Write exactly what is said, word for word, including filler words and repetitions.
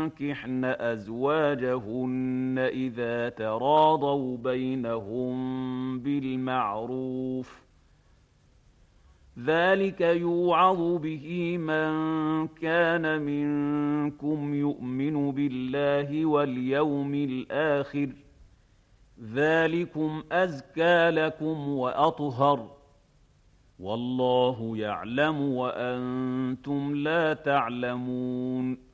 ينكحن أزواجهن إذا تراضوا بينهم بالمعروف ذلك يوعظ به من كان منكم يؤمن بالله واليوم الآخر ذلكم أزكى لكم وأطهر والله يعلم وأنتم لا تعلمون